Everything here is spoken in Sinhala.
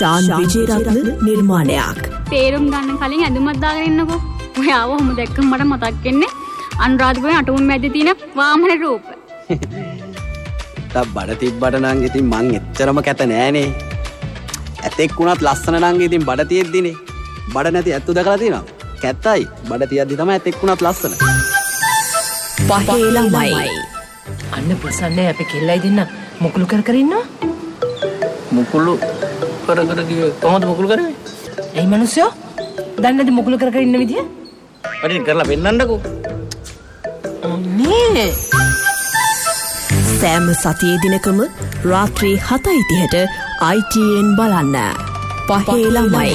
ශාන් විජේරත්න නිර්මාණයක්. තේරුම් ගන්න කලින් ඇඳුමක් දාගෙන ඉන්නකෝ. ඔයාව ඔහොම දැක්කම මට මතක් වෙන්නේ අනුරාධපුරේ අටුවුන් මැද්දේ තියෙන වාමන රූප. තා බඩ තිබ්බට නම් ඉතින් මං එච්චරම කැත නෑනේ. ඇතෙක් වුණත් ලස්සන නම් ඉතින් බඩ තියෙද්දිනේ. බඩ නැති ඇත්තු දැකලා තියෙනවා. කැතයි. බඩ තියද්දි තමයි ඇතෙක් වුණත් ලස්සන. පහේ ළමයි. අන්න ප්‍රසන්නයි අපි කෙල්ලයි දෙන්න මුකුළු කර කර ඉන්නවා. මුකුළු කර කර කිව්වේ කොහොමද මුකුළු කරන්නේ? ඇයි මිනිස්සු? දන්නේ නැති මුකුළු කර කර ඉන්න විදිය? වටින් කරලා පෙන්නන්නකෝ. අනේ සෑම සතියේ දිනකම රාත්‍රී 7:30ට ITN බලන්න. පහේ ළමයි.